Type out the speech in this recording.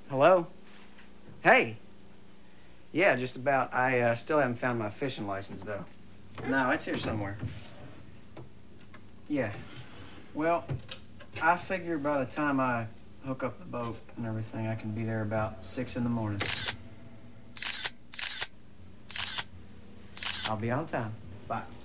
Hello? Hey. Yeah, just about. I still haven't found my fishing license, though. No, it's here somewhere. Yeah. Well, I figure by the time I hook up the boat and everything, I can be there about 6 in the morning. I'll be on time. Bye.